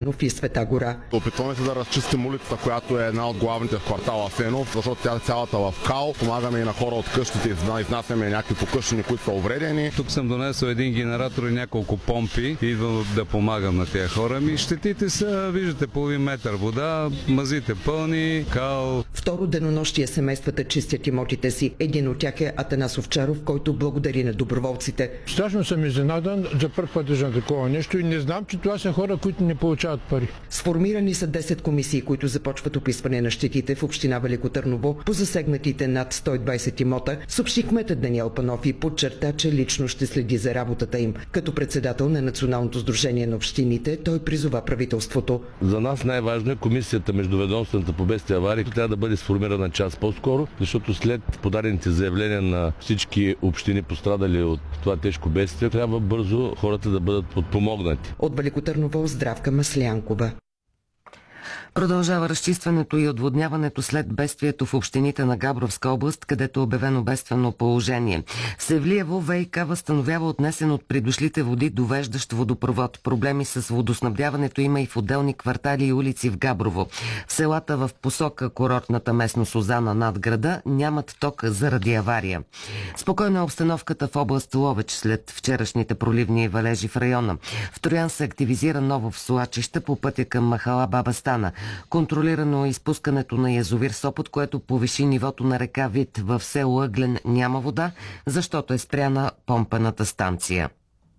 Стоянов и Света гора. Опитваме се да разчистим улицата, която е една от главните в квартала Асенов, защото тя е цялата в кал. Помагаме и на хора от къщите, изнасяме някакви покъщини, които са увредени. Тук съм донесъл един генератор и няколко помпи. Идвам да помагам на тези хора. Щетите са, виждате, половин метър вода, мазите пълни, кал. Второ денонощие семействата чистят имотите си. Един от тях е Атанас Овчаров, който благодари на доброволците. Страшно съм изненадан за първ път за такова нещо и не знам, че това са хора, които не получават пари. Сформирани са 10 комисии, които започват описване на щетите в община Велико Търново по засегнатите над 120 имота, съобщи кметът Даниел Панов и подчерта, че лично ще следи за работата им. Като председател на Националното сдружение на общините, той призова правителството. За нас най-важно е комисията междуведомствената по бедствия и аварии, трябва да бъде сформирана час по-скоро, защото след подадените заявления на всички общини, пострадали от това тежко бедствие, трябва бързо хората да бъдат подпомогнати. От Велико Търново Здравка Маслянкова. Продължава разчистването и отводняването след бедствието в общините на Габровска област, където е обявено бедствено положение. В Севлиево ВиК възстановява отнесен от придошлите води довеждащ водопровод. Проблеми с водоснабдяването има и в отделни квартали и улици в Габрово. В селата в посока курортната местност Озана над града нямат ток заради авария. Спокойна е обстановката в област Ловеч след вчерашните проливни валежи в района. В Троян се активизира ново свлачище по пътя към махала Баба Стана. Контролирано изпускането на язовир Сопот, което повиши нивото на река Вит. В село Ъглен няма вода, защото е спряна помпената станция.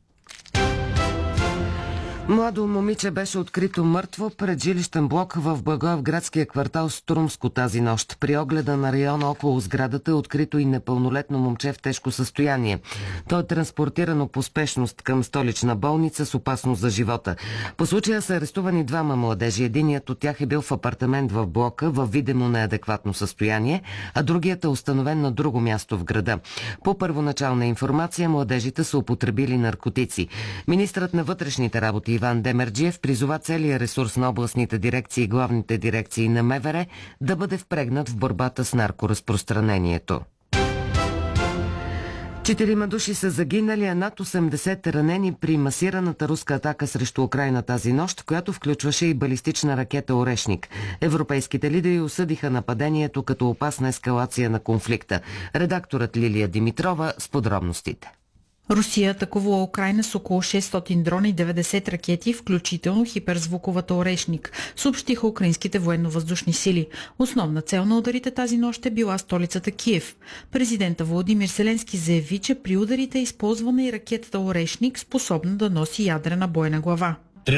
Младо момиче беше открито мъртво пред жилищен блок в Благоевградския квартал Струмско тази нощ. При огледа на района около сградата е открито и непълнолетно момче в тежко състояние. То е транспортирано по спешност към столична болница с опасност за живота. По случая са арестувани двама младежи. Единият от тях е бил в апартамент в блока във видимо неадекватно състояние, а другият е установен на друго място в града. По първоначална информация младежите са употребили наркотици. Министърът на вътрешните работи Иван Демерджиев призова целия ресурс на областните дирекции и главните дирекции на МВР да бъде впрегнат в борбата с наркоразпространението. 4 души са загинали, а над 80 ранени при масираната руска атака срещу Украйна тази нощ, която включваше и балистична ракета «Орешник». Европейските лидери осъдиха нападението като опасна ескалация на конфликта. Редакторът Лилия Димитрова с подробностите. Русия атакува Украйна с около 600 дрона и 90 ракети, включително хиперзвуковата «Орешник», съобщиха украинските военно-въздушни сили. Основна цел на ударите тази нощ е била столицата Киев. Президента Володимир Зеленски заяви, че при ударите е използвана и ракетата «Орешник», способна да носи ядрена бойна глава.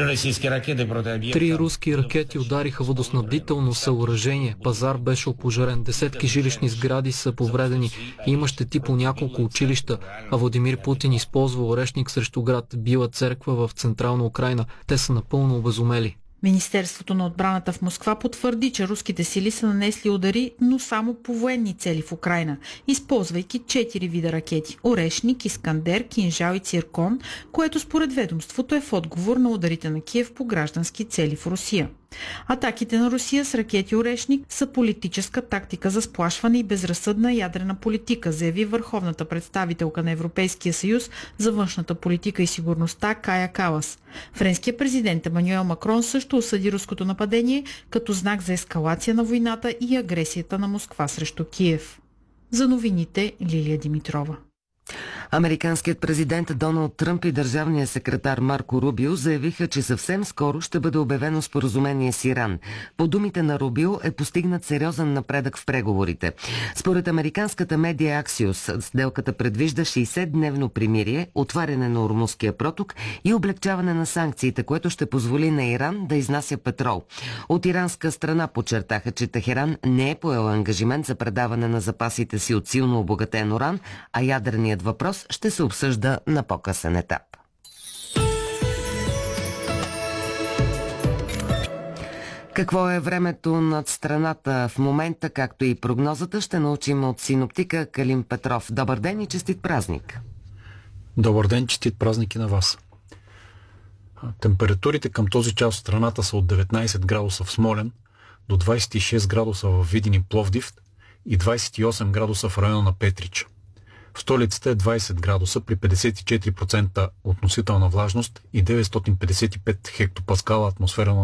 3 руски ракети удариха водоснабдително съоръжение. Пазар беше опожарен. Десетки жилищни сгради са повредени. Има щети по няколко училища. А Владимир Путин използва Орешник срещу град Била церква в централна Украйна. Те са напълно обезумели. Министерството на отбраната в Москва потвърди, че руските сили са нанесли удари, но само по военни цели в Украйна, използвайки 4 вида ракети – «Орешник», «Искандер», «Кинжал» и «Циркон», което според ведомството е в отговор на ударите на Киев по граждански цели в Русия. Атаките на Русия с ракети «Орешник» са политическа тактика за сплашване и безразсъдна ядрена политика, заяви върховната представителка на Европейския съюз за външната политика и сигурността Кая Калас. Френският президент Емануел Макрон също осъди руското нападение като знак за ескалация на войната и агресията на Москва срещу Киев. За новините Лилия Димитрова. Американският президент Доналд Тръмп и държавният секретар Марко Рубио заявиха, че съвсем скоро ще бъде обявено споразумение с Иран. По думите на Рубио е постигнат сериозен напредък в преговорите. Според американската медия Axios, сделката предвижда 60-дневно примирие, отваряне на Ормузския проток и облегчаване на санкциите, което ще позволи на Иран да изнася петрол. От иранска страна подчертаха, че Техеран не е поел ангажимент за предаване на запасите си от силно обогатен уран, а ядреният въпрос ще се обсъжда на по-късен етап. Какво е времето над страната в момента, както и прогнозата, ще научим от синоптика Калин Петров. Добър ден и честит празник! Добър ден, честит празник и на вас! Температурите към този час в страната са от 19 градуса в Смолян до 26 градуса в Видин и Пловдив и 28 градуса в района на Петрич. В столицата е 20 градуса при 54% относителна влажност и 955 хектопаскала атмосферно